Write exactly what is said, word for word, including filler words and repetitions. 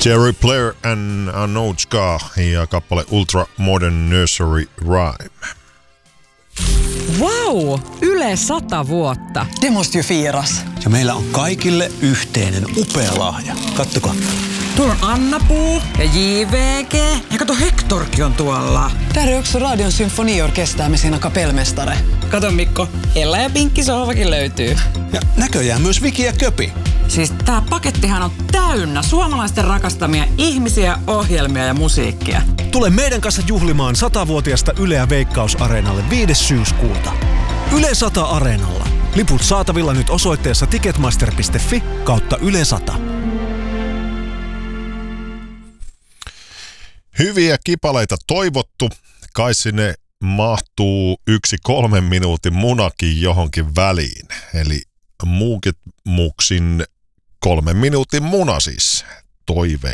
Jerry Blair and Anouchka ja kappale Ultra Modern Nursery Rhyme. Vau! Yle sata vuotta. Det måste ju firas. Ja meillä on kaikille yhteinen upea lahja. Kattokaa. Tuolla on Anna-Puu ja J V G. Ja kato, Hektorkin on tuolla. Där är också Radion symfoniorkester med sina kapellmästare. Kato Mikko, Ella ja Pinkki sohvakin löytyy. Ja näköjään myös Viki ja Köpi. Siis tää pakettihan on täynnä suomalaisten rakastamia ihmisiä, ohjelmia ja musiikkia. Tule meidän kanssa juhlimaan satavuotiasta Yleä Veikkaus-areenalle viides syyskuuta. Yle sata Areenalla. Liput saatavilla nyt osoitteessa ticketmaster piste fi kautta Yle sata. Hyviä kipaleita toivottu. Kai sinne mahtuu yksi kolmen minuutin munakin johonkin väliin. Eli Muukit Muksin kolmen minuutin muna siis toive.